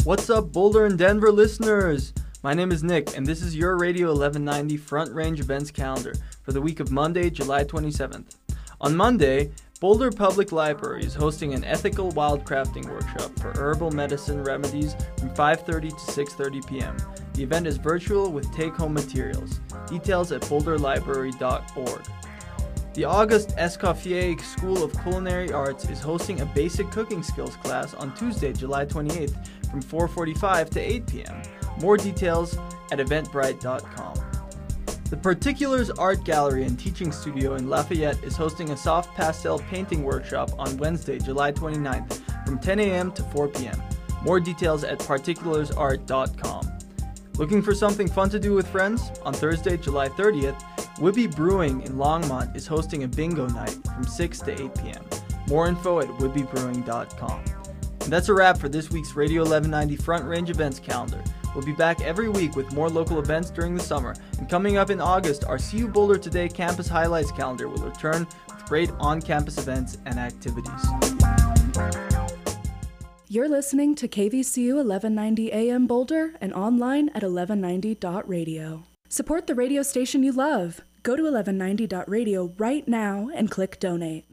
What's up, Boulder and Denver listeners? My name is Nick, and this is your Radio 1190 Front Range Events Calendar for the week of Monday, July 27th. On Monday, Boulder Public Library is hosting an ethical wildcrafting workshop for herbal medicine remedies from 5:30 to 6:30 p.m. The event is virtual with take-home materials. Details at boulderlibrary.org. The Auguste Escoffier School of Culinary Arts is hosting a basic cooking skills class on Tuesday, July 28th from 4:45 to 8 p.m. More details at eventbrite.com. The Particulars Art Gallery and Teaching Studio in Lafayette is hosting a soft pastel painting workshop on Wednesday, July 29th from 10 a.m. to 4 p.m. More details at particularsart.com. Looking for something fun to do with friends? On Thursday, July 30th, Whibby Brewing in Longmont is hosting a bingo night from 6 to 8 p.m. More info at whibbybrewing.com. And that's a wrap for this week's Radio 1190 Front Range Events Calendar. We'll be back every week with more local events during the summer. And coming up in August, our CU Boulder Today Campus Highlights Calendar will return with great on-campus events and activities. You're listening to KVCU 1190 AM Boulder and online at 1190.radio. Support the radio station you love. Go to 1190.radio right now and click donate.